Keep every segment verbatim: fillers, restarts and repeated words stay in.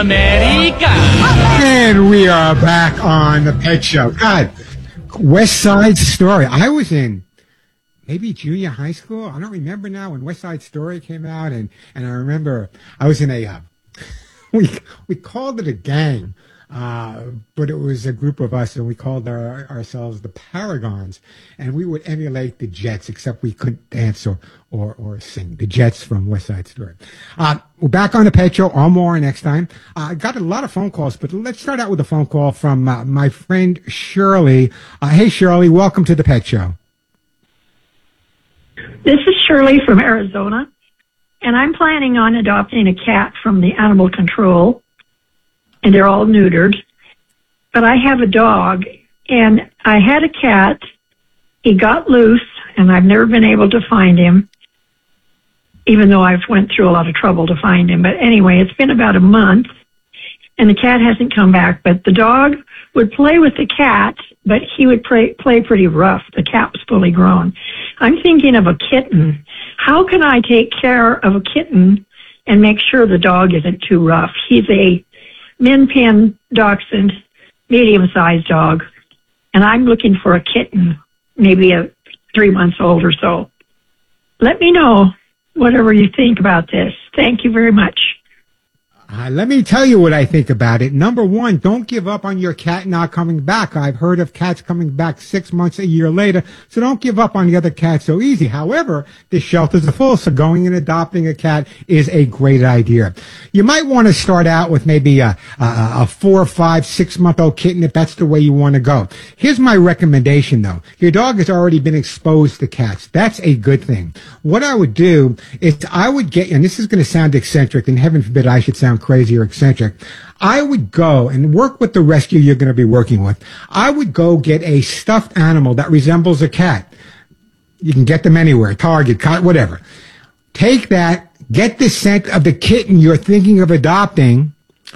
America. And we are back on the Pet Show. God, West Side Story. I was in maybe junior high school. I don't remember now when West Side Story came out, and, and I remember I was in a uh, we we called it a gang. Uh, but it was a group of us, and we called our, ourselves the Paragons, and we would emulate the Jets, except we couldn't dance or, or, or sing. The Jets from West Side Story. Uh, we're back on the Pet Show. All more next time. I uh, got a lot of phone calls, but let's start out with a phone call from uh, my friend Shirley. Uh, hey, Shirley, welcome to the Pet Show. This is Shirley from Arizona, and I'm planning on adopting a cat from the animal control. And they're all neutered. But I have a dog, and I had a cat. He got loose, and I've never been able to find him, even though I've went through a lot of trouble to find him. But anyway, it's been about a month, and the cat hasn't come back. But the dog would play with the cat, but he would play, play pretty rough. The cat was fully grown. I'm thinking of a kitten. How can I take care of a kitten and make sure the dog isn't too rough? He's a Min Pin Dachshund, medium-sized dog, and I'm looking for a kitten, maybe a three months old or so. Let me know whatever you think about this. Thank you very much. Uh, let me tell you what I think about it. Number one, don't give up on your cat not coming back. I've heard of cats coming back six months, a year later, so don't give up on the other cats so easy. However, the shelters are full, so going and adopting a cat is a great idea. You might want to start out with maybe a, a, a four, five, six-month-old kitten if that's the way you want to go. Here's my recommendation, though. Your dog has already been exposed to cats. That's a good thing. What I would do is I would get, and this is going to sound eccentric, and heaven forbid I should sound crazy or eccentric, I would go and work with the rescue you're going to be working with. I would go get a stuffed animal that resembles a cat. You can get them anywhere, Target, cat, whatever. Take that, get the scent of the kitten you're thinking of adopting,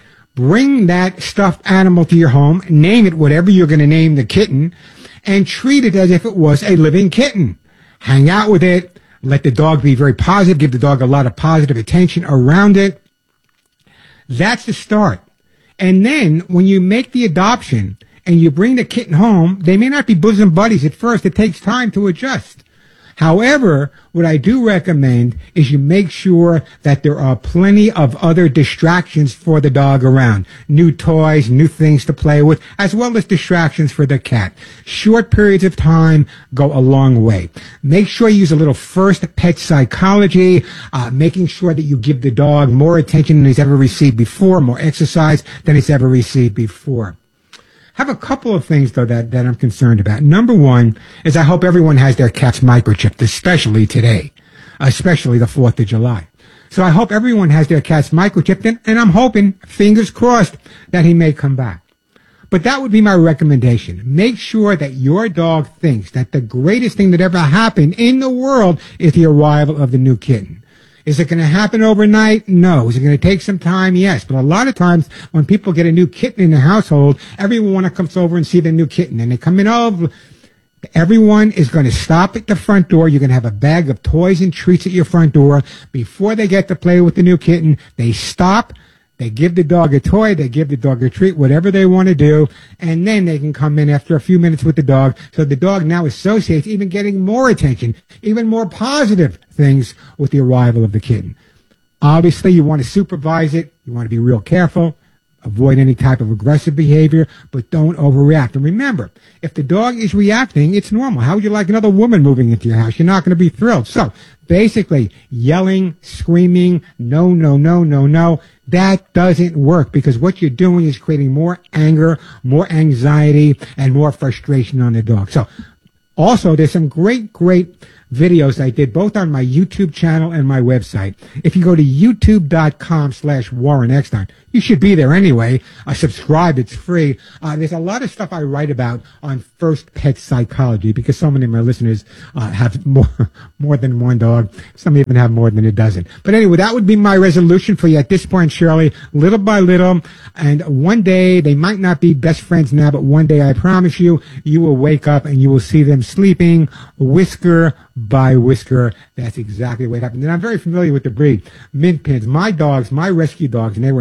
bring that stuffed animal to your home, name it whatever you're going to name the kitten, and treat it as if it was a living kitten. Hang out with it, let the dog be very positive, give the dog a lot of positive attention around it. That's the start. And then when you make the adoption and you bring the kitten home, they may not be bosom buddies at first. It takes time to adjust. However, what I do recommend is you make sure that there are plenty of other distractions for the dog around. New toys, new things to play with, as well as distractions for the cat. Short periods of time go a long way. Make sure you use a little first pet psychology, uh, making sure that you give the dog more attention than he's ever received before, more exercise than he's ever received before. Have a couple of things, though, that, that I'm concerned about. Number one is I hope everyone has their cat's microchipped, especially today, especially the fourth of July. So I hope everyone has their cat's microchipped, and, and I'm hoping, fingers crossed, that he may come back. But that would be my recommendation. Make sure that your dog thinks that the greatest thing that ever happened in the world is the arrival of the new kitten. Is it going to happen overnight? No. Is it going to take some time? Yes. But a lot of times when people get a new kitten in the household, everyone comes over and see the new kitten. And they come in, oh, everyone is going to stop at the front door. You're going to have a bag of toys and treats at your front door. Before they get to play with the new kitten, they stop. They give the dog a toy, they give the dog a treat, whatever they want to do, and then they can come in after a few minutes with the dog. So the dog now associates even getting more attention, even more positive things with the arrival of the kitten. Obviously, you want to supervise it. You want to be real careful. Avoid any type of aggressive behavior, but don't overreact. And remember, if the dog is reacting, it's normal. How would you like another woman moving into your house? You're not going to be thrilled. So basically, yelling, screaming, no, no, no, no, no, that doesn't work, because what you're doing is creating more anger, more anxiety, and more frustration on the dog. So also, there's some great, great videos I did both on my YouTube channel and my website. If you go to youtube.com slash Warren Eckstein, you should be there anyway. Uh, subscribe, it's free. Uh, there's a lot of stuff I write about on first pet psychology, because so many of my listeners uh, have more more than one dog. Some even have more than a dozen. But anyway, that would be my resolution for you at this point, Shirley, little by little. And one day, they might not be best friends now, but one day, I promise you, you will wake up and you will see them sleeping whisker by whisker. That's exactly what happened. And I'm very familiar with the breed. Mint Pins. My dogs, my rescue dogs, and they were in a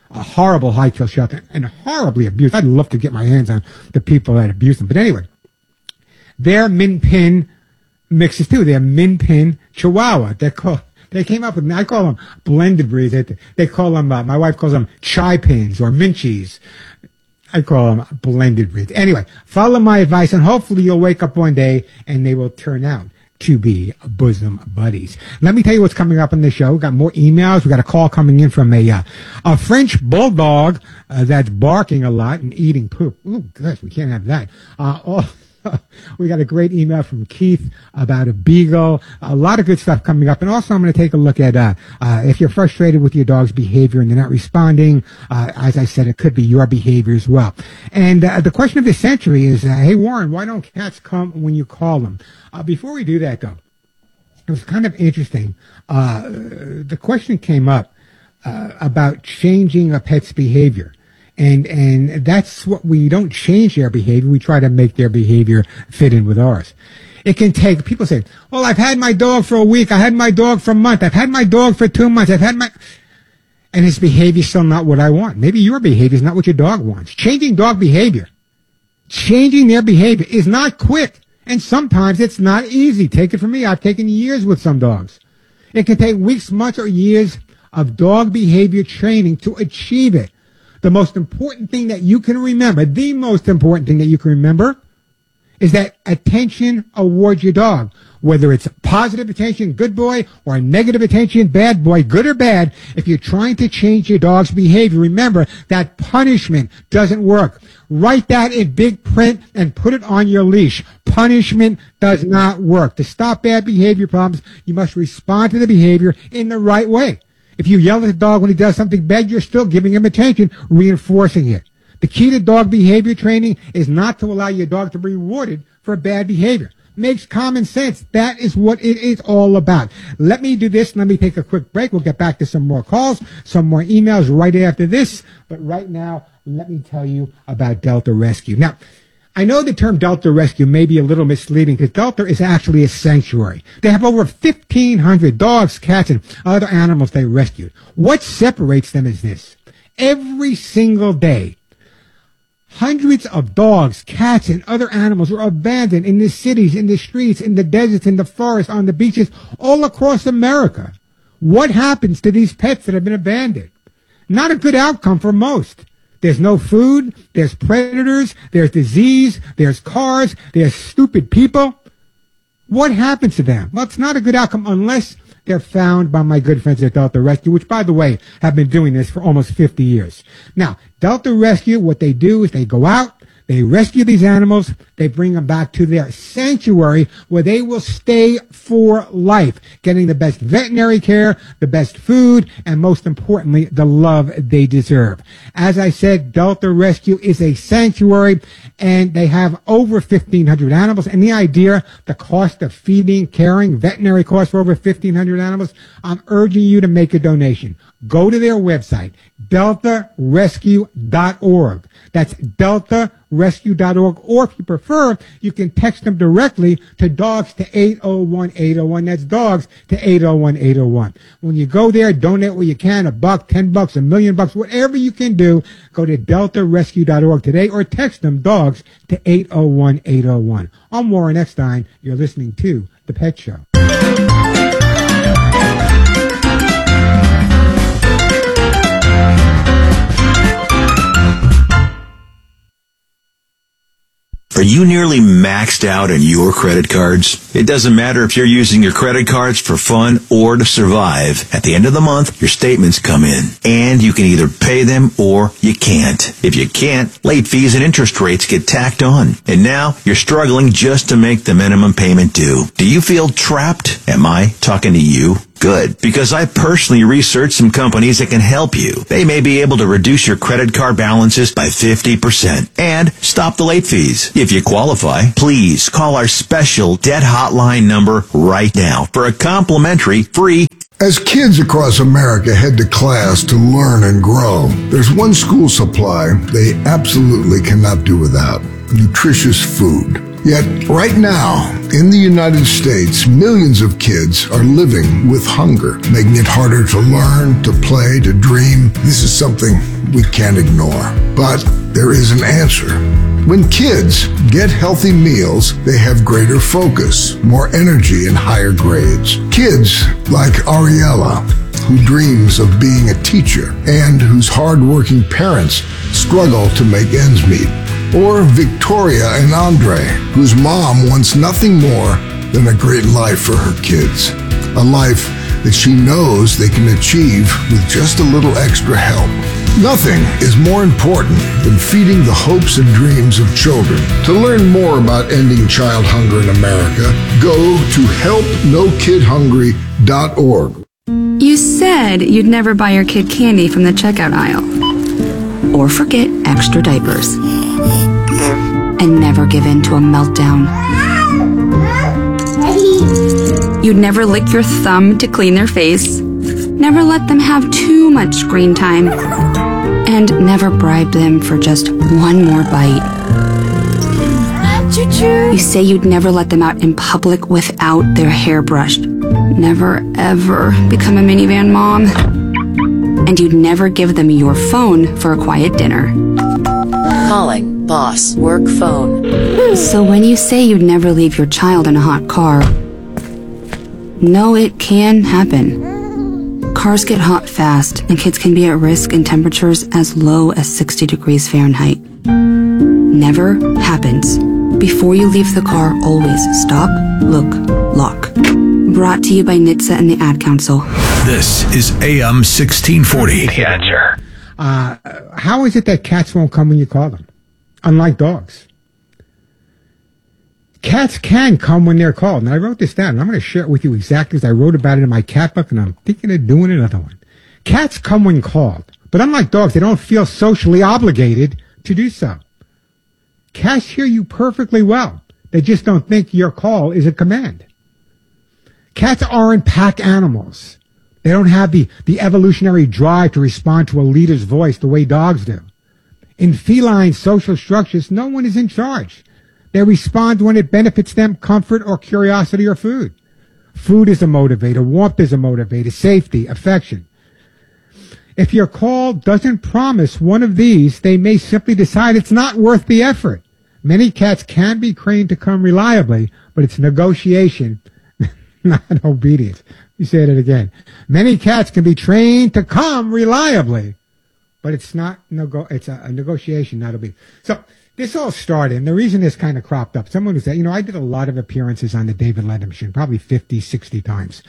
a horrible high-kill shelter and horribly abused. I'd love to get my hands on the people that abuse them. But anyway, they're Min Pin mixes too. They're Min Pin Chihuahua. They're called, they came up with, I call them blended breeds. They, they call them, uh, my wife calls them Chai Pins or Minchies. I call them blended breeds. Anyway, follow my advice and hopefully you'll wake up one day and they will turn out to be bosom buddies. Let me tell you what's coming up on the show. We got more emails. We got a call coming in from a uh, a French bulldog uh, that's barking a lot and eating poop. Oh, gosh, we can't have that. Uh, oh, we got a great email from Keith about a beagle. A lot of good stuff coming up. And also I'm going to take a look at uh, uh, if you're frustrated with your dog's behavior and they're not responding. Uh, as I said, it could be your behavior as well. And uh, the question of the century is, uh, hey, Warren, why don't cats come when you call them? Uh, before we do that, though, it was kind of interesting. Uh, the question came up uh, about changing a pet's behavior. And and that's what we don't change their behavior. We try to make their behavior fit in with ours. It can take, people say, well, I've had my dog for a week. I had my dog for a month. I've had my dog for two months. I've had my, and his behavior's still not what I want. Maybe your behavior is not what your dog wants. Changing dog behavior, changing their behavior is not quick. And sometimes it's not easy. Take it from me. I've taken years with some dogs. It can take weeks, months, or years of dog behavior training to achieve it. The most important thing that you can remember, the most important thing that you can remember, is that attention awards your dog. Whether it's positive attention, good boy, or negative attention, bad boy, good or bad, if you're trying to change your dog's behavior, remember that punishment doesn't work. Write that in big print and put it on your leash. Punishment does not work. To stop bad behavior problems, you must respond to the behavior in the right way. If you yell at the dog when he does something bad, you're still giving him attention, reinforcing it. The key to dog behavior training is not to allow your dog to be rewarded for bad behavior. Makes common sense. That is what it is all about. Let me do this. Let me take a quick break. We'll get back to some more calls, some more emails right after this. But right now, let me tell you about Delta Rescue. Now, I know the term Delta Rescue may be a little misleading because Delta is actually a sanctuary. They have over fifteen hundred dogs, cats, and other animals they rescued. What separates them is this. Every single day, hundreds of dogs, cats, and other animals are abandoned in the cities, in the streets, in the deserts, in the forests, on the beaches, all across America. What happens to these pets that have been abandoned? Not a good outcome for most. There's no food, there's predators, there's disease, there's cars, there's stupid people. What happens to them? Well, it's not a good outcome unless they're found by my good friends at Delta Rescue, which, by the way, have been doing this for almost fifty years. Now, Delta Rescue, what they do is they go out, they rescue these animals, they bring them back to their sanctuary where they will stay for life, getting the best veterinary care, the best food, and most importantly, the love they deserve. As I said, Delta Rescue is a sanctuary, and they have over fifteen hundred animals. And the idea, the cost of feeding, caring, veterinary costs for over fifteen hundred animals, I'm urging you to make a donation. Go to their website, delta rescue dot org. That's delta rescue dot org. Or if you prefer, you can text them directly to dogs to eight oh one eight oh one. That's dogs to eight oh one eight oh one. When you go there, donate what you can, a buck, ten bucks, a million bucks, whatever you can do. Go to delta rescue dot org today or text them dogs to eight oh one eight oh one. I'm Warren Eckstein. You're listening to The Pet Show. Are you nearly maxed out on your credit cards? It doesn't matter if you're using your credit cards for fun or to survive. At the end of the month, your statements come in, and you can either pay them or you can't. If you can't, late fees and interest rates get tacked on. And now you're struggling just to make the minimum payment due. Do you feel trapped? Am I talking to you? Good, because I personally researched some companies that can help you. They may be able to reduce your credit card balances by fifty percent and stop the late fees. If you qualify, please call our special debt hotline number right now for a complimentary free. As kids across America head to class to learn and grow, there's one school supply they absolutely cannot do without: nutritious food. Yet, right now, in the United States, millions of kids are living with hunger, making it harder to learn, to play, to dream. This is something we can't ignore. But there is an answer. When kids get healthy meals, they have greater focus, more energy, and higher grades. Kids like Ariella, who dreams of being a teacher and whose hardworking parents struggle to make ends meet. Or Victoria and Andre, whose mom wants nothing more than a great life for her kids. A life that she knows they can achieve with just a little extra help. Nothing is more important than feeding the hopes and dreams of children. To learn more about ending child hunger in America, go to help no kid hungry dot org. You said you'd never buy your kid candy from the checkout aisle. Or forget extra diapers. And never give in to a meltdown. You'd never lick your thumb to clean their face. Never let them have too much screen time. And never bribe them for just one more bite. You say you'd never let them out in public without their hair brushed. Never, ever become a minivan mom. And you'd never give them your phone for a quiet dinner. Calling boss work phone. So when you say you'd never leave your child in a hot car, no, it can happen. Cars get hot fast, and kids can be at risk in temperatures as low as sixty degrees Fahrenheit. Never happens. Before you leave the car, always stop, look, lock. Brought to you by N H T S A and the Ad Council. This is A M sixteen forty. The Answer. Uh, how is it that cats won't come when you call them? Unlike dogs. Cats can come when they're called. And I wrote this down, and I'm going to share it with you exactly as I wrote about it in my cat book, and I'm thinking of doing another one. Cats come when called, but unlike dogs, they don't feel socially obligated to do so. Cats hear you perfectly well. They just don't think your call is a command. Cats aren't pack animals. They don't have the, the evolutionary drive to respond to a leader's voice the way dogs do. In feline social structures, no one is in charge. They respond when it benefits them, comfort or curiosity or food. Food is a motivator, warmth is a motivator, safety, affection. If your call doesn't promise one of these, they may simply decide it's not worth the effort. Many cats can be trained to come reliably, but it's negotiation, not obedience. You say it again. Many cats can be trained to come reliably, but it's not nego- it's a, a negotiation, not obedience. So this all started, and the reason this kind of cropped up, someone who said, you know, I did a lot of appearances on the David Letterman show, probably fifty, sixty times.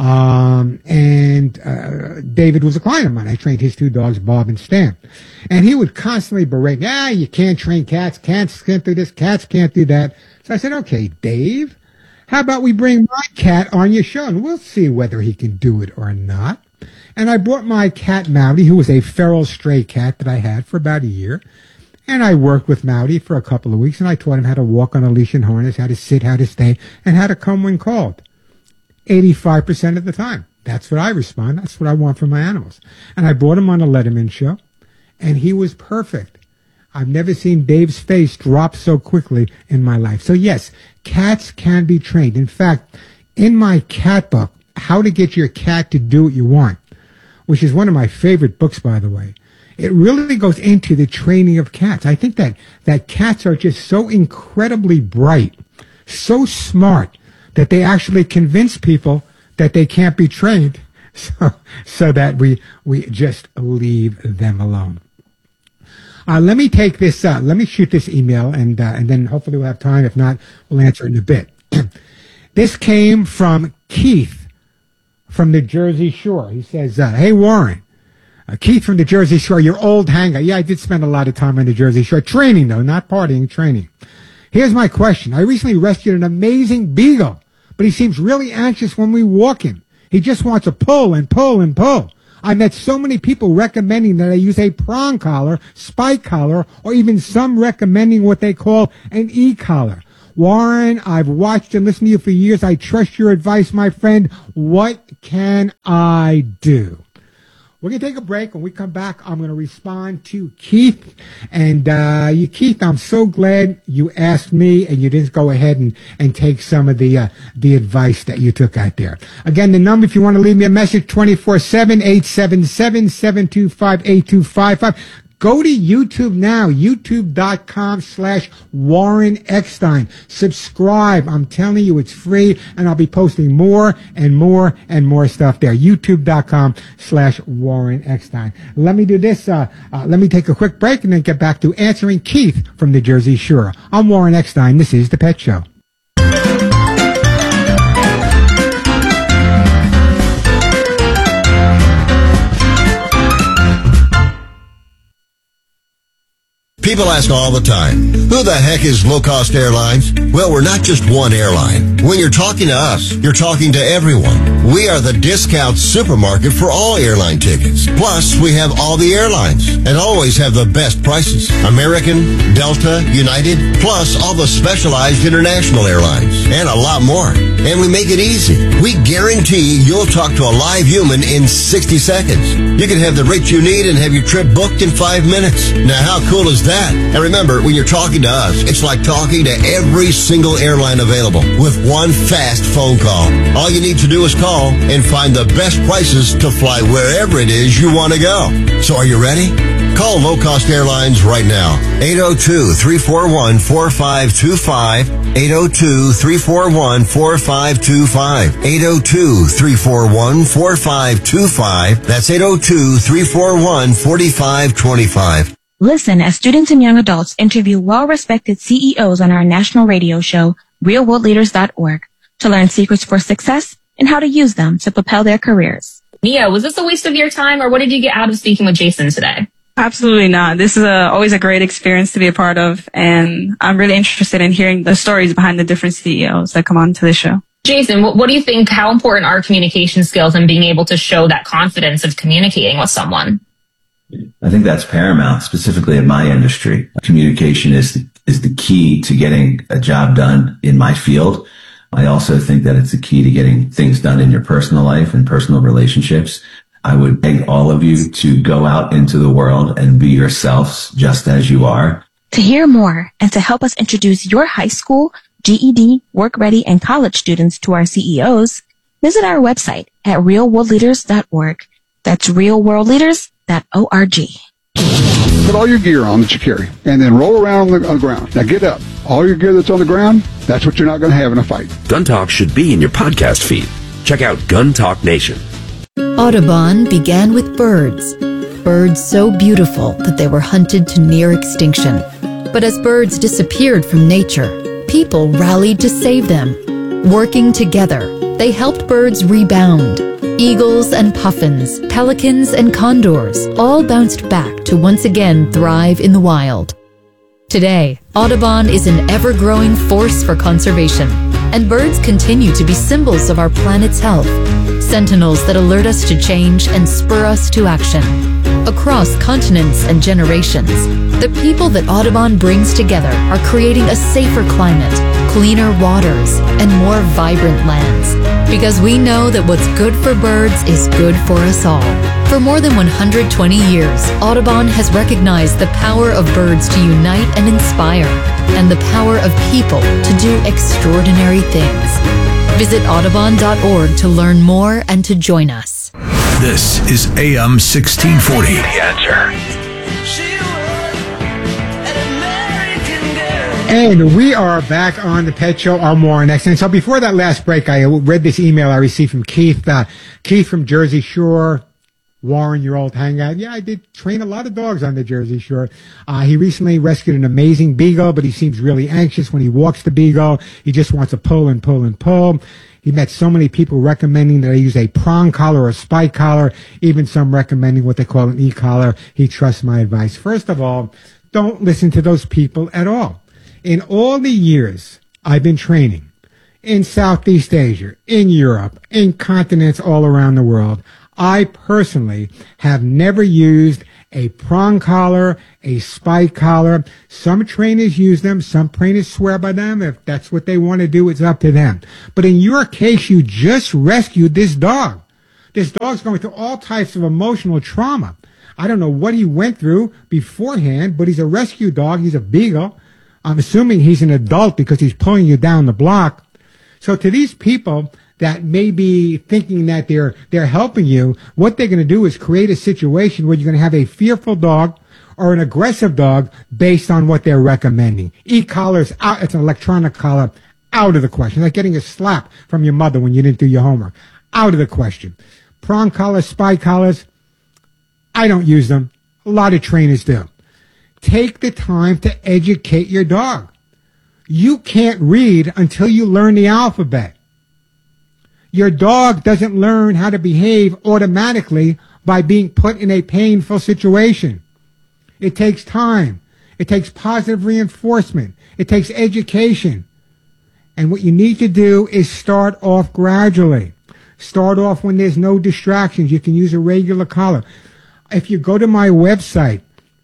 Um, and uh, David was a client of mine. I trained his two dogs, Bob and Stan. And he would constantly berate me, ah, you can't train cats, cats can't do this, cats can't do that. So I said, okay, Dave, how about we bring my cat on your show, and we'll see whether he can do it or not. And I brought my cat, Mowdy, who was a feral stray cat that I had for about a year. And I worked with Mowdy for a couple of weeks, and I taught him how to walk on a leash and harness, how to sit, how to stay, and how to come when called. eighty-five percent of the time. That's what I respond. That's what I want from my animals. And I brought him on a Letterman show, and he was perfect. I've never seen Dave's face drop so quickly in my life. So yes, cats can be trained. In fact, in my cat book, How to Get Your Cat to Do What You Want, which is one of my favorite books, by the way, it really goes into the training of cats. I think that, that cats are just so incredibly bright, so smart, that they actually convince people that they can't be trained, so, so that we, we just leave them alone. Uh, let me take this, uh, let me shoot this email, and, uh, and then hopefully we'll have time. If not, we'll answer it in a bit. This came from Keith from the Jersey Shore. He says, uh, hey, Warren. Uh, Keith from the Jersey Shore, your old hangar. Yeah, I did spend a lot of time on the Jersey Shore. Training, though, not partying, training. Here's my question. I recently rescued an amazing beagle, but he seems really anxious when we walk him. He just wants to pull and pull and pull. I met so many people recommending that I use a prong collar, spike collar, or even some recommending what they call an e-collar. Warren, I've watched and listened to you for years. I trust your advice, my friend. What can I do? We're going to take a break. When we come back, I'm going to respond to Keith. And uh, you, Keith, I'm so glad you asked me and you didn't go ahead and, and take some of the uh, the advice that you took out there. Again, the number, if you want to leave me a message, twenty-four seven, eight seven seven, seven two five, eight two five five. Go to YouTube now, youtube.com slash Warren Eckstein. Subscribe. I'm telling you, it's free, and I'll be posting more and more and more stuff there. youtube.com slash Warren Eckstein. Let me do this. Uh, uh, let me take a quick break and then get back to answering Keith from the Jersey Shore. I'm Warren Eckstein. This is The Pet Show. People ask all the time, who the heck is Low Cost Airlines? Well, we're not just one airline. When you're talking to us, you're talking to everyone. We are the discount supermarket for all airline tickets. Plus, we have all the airlines and always have the best prices. American, Delta, United, plus all the specialized international airlines and a lot more. And we make it easy. We guarantee you'll talk to a live human in sixty seconds. You can have the rates you need and have your trip booked in five minutes. Now, how cool is that? And remember, when you're talking to us, it's like talking to every single airline available with one fast phone call. All you need to do is call and find the best prices to fly wherever it is you want to go. So are you ready? Call Low Cost Airlines right now. eight oh two, three four one, four five two five. eight oh two, three four one, four five two five. eight oh two, three four one, four five two five. That's eight oh two, three four one, four five two five. Listen as students and young adults interview well-respected C E Os on our national radio show, real world leaders dot org, to learn secrets for success and how to use them to propel their careers. Mia, was this a waste of your time, or what did you get out of speaking with Jason today? Absolutely not. This is a, always a great experience to be a part of, and I'm really interested in hearing the stories behind the different C E Os that come on to the show. Jason, what, what do you think, how important are communication skills and being able to show that confidence of communicating with someone? I think that's paramount, specifically in my industry. Communication is the, is the key to getting a job done in my field. I also think that it's the key to getting things done in your personal life and personal relationships. I would beg all of you to go out into the world and be yourselves just as you are. To hear more and to help us introduce your high school, G E D, work ready, and college students to our C E Os, visit our website at real world leaders dot org. That's real world leaders dot org. Put all your gear on that you carry, and then roll around on the, on the ground. Now get up. All your gear that's on the ground, that's what you're not going to have in a fight. Gun Talk should be in your podcast feed. Check out Gun Talk Nation. Audubon began with birds. Birds so beautiful that they were hunted to near extinction. But as birds disappeared from nature, people rallied to save them. Working together, they helped birds rebound. Eagles and puffins, pelicans and condors all bounced back to once again thrive in the wild. Today, Audubon is an ever-growing force for conservation, and birds continue to be symbols of our planet's health, sentinels that alert us to change and spur us to action. Across continents and generations, the people that Audubon brings together are creating a safer climate, cleaner waters, and more vibrant lands. Because we know that what's good for birds is good for us all. For more than one hundred twenty years, Audubon has recognized the power of birds to unite and inspire, and the power of people to do extraordinary things. Visit audubon dot org to learn more and to join us. This is A M sixteen forty. The Answer. And we are back on the Pet Show. I'm Warren Eckstein. So before that last break, I read this email I received from Keith. Uh, Keith from Jersey Shore. Warren, your old hangout. Yeah, I did train a lot of dogs on the Jersey Shore. Uh, he recently rescued an amazing beagle, but he seems really anxious when he walks the beagle. He just wants to pull and pull and pull. He met so many people recommending that I use a prong collar or a spike collar, even some recommending what they call an e-collar. He trusts my advice. First of all, don't listen to those people at all. In all the years I've been training in Southeast Asia, in Europe, in continents all around the world, I personally have never used a prong collar, a spike collar. Some trainers use them. Some trainers swear by them. If that's what they want to do, it's up to them. But in your case, you just rescued this dog. This dog's going through all types of emotional trauma. I don't know what he went through beforehand, but he's a rescue dog. He's a beagle. I'm assuming he's an adult because he's pulling you down the block. So to these people that may be thinking that they're they're helping you, what they're going to do is create a situation where you're going to have a fearful dog or an aggressive dog based on what they're recommending. E-collars out. It's an electronic collar. Out of the question. Like getting a slap from your mother when you didn't do your homework. Out of the question. Prong collars, spike collars. I don't use them. A lot of trainers do. Take the time to educate your dog. You can't read until you learn the alphabet. Your dog doesn't learn how to behave automatically by being put in a painful situation. It takes time. It takes positive reinforcement. It takes education. And what you need to do is start off gradually. Start off when there's no distractions. You can use a regular collar. If you go to my website,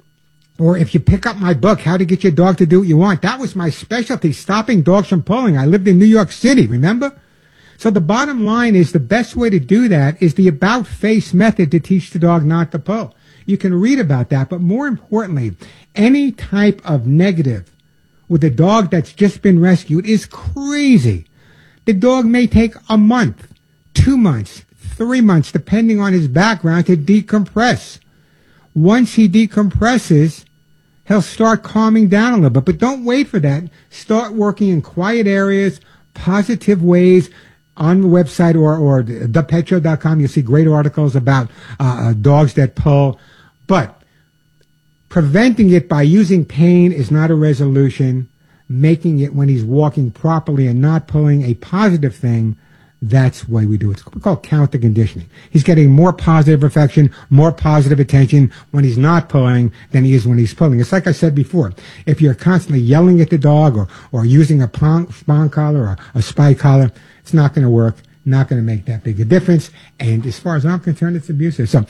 or if you pick up my book, How to Get Your Dog to Do What You Want, that was my specialty, stopping dogs from pulling. I lived in New York City, remember? So the bottom line is the best way to do that is the about-face method to teach the dog not to pull. You can read about that, but more importantly, any type of negative with a dog that's just been rescued is crazy. The dog may take a month, two months, three months, depending on his background, to decompress. Once he decompresses, he'll start calming down a little bit. But don't wait for that. Start working in quiet areas, positive ways. On the website or, or the pet show dot com, you'll see great articles about uh, dogs that pull. But preventing it by using pain is not a resolution. Making it when he's walking properly and not pulling a positive thing, that's why we do it. It's called counter conditioning. He's getting more positive affection, more positive attention when he's not pulling than he is when he's pulling. It's like I said before. If you're constantly yelling at the dog or, or using a spawn collar or a spike collar, it's not going to work, not going to make that big a difference. And as far as I'm concerned, it's abusive. So,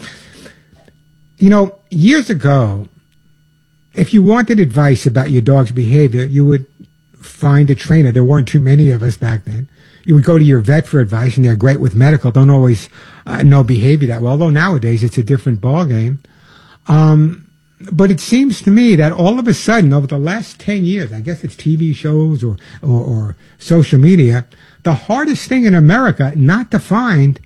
you know, years ago, if you wanted advice about your dog's behavior, you would find a trainer. There weren't too many of us back then. You would go to your vet for advice, and they're great with medical, don't always uh, know behavior that well, although nowadays it's a different ballgame. Um, but it seems to me that all of a sudden, over the last ten years, I guess it's T V shows or, or, or social media, the hardest thing in America not to find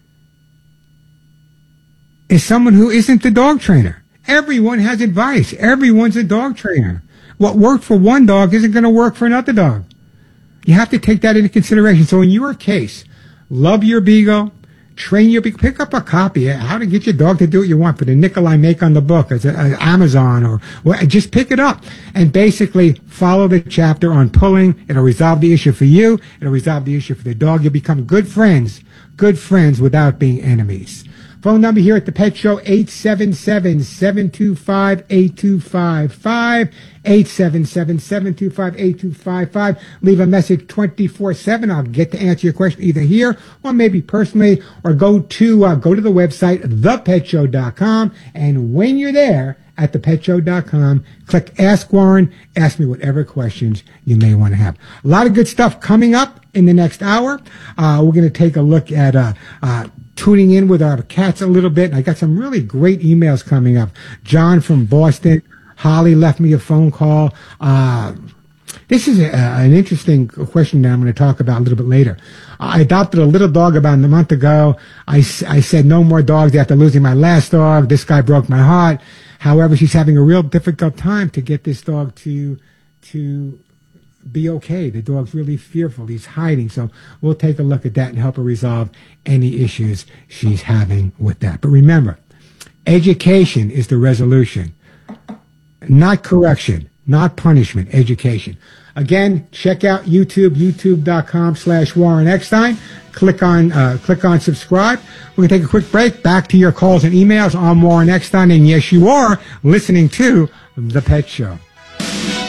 is someone who isn't the dog trainer. Everyone has advice. Everyone's a dog trainer. What worked for one dog isn't going to work for another dog. You have to take that into consideration. So in your case, love your beagle, train your beagle, pick up a copy, How to Get Your Dog to Do What You Want, for the nickel I make on the book, as Amazon, or well, just pick it up and basically follow the chapter on pulling. It'll resolve the issue for you. It'll resolve the issue for the dog. You'll become good friends, good friends without being enemies. Phone number here at the Pet Show, eight seven seven, seven two five, eight two five five, eight seven seven, seven two five, eight two five five. Leave a message twenty-four seven. I'll get to answer your question either here or maybe personally, or go to uh, go to the website, the pet show dot com, and when you're there at the pet show dot com, click Ask Warren. Ask me whatever questions you may want to have. A lot of good stuff coming up in the next hour. Uh, we're going to take a look at uh, uh, tuning in with our cats a little bit. And I got some really great emails coming up. John from Boston. Holly left me a phone call. Uh, this is a, an interesting question that I'm going to talk about a little bit later. I adopted a little dog about a month ago. I, I said no more dogs after losing my last dog. This guy broke my heart. However, she's having a real difficult time to get this dog to to be okay. The dog's really fearful. He's hiding. So we'll take a look at that and help her resolve any issues she's having with that. But remember, education is the resolution, not correction, not punishment, education. Again, check out YouTube, youtube.com slash Warren Eckstein. Click on, uh, click on subscribe. We're going to take a quick break. Back to your calls and emails. I'm Warren Eckstein, and yes, you are listening to The Pet Show.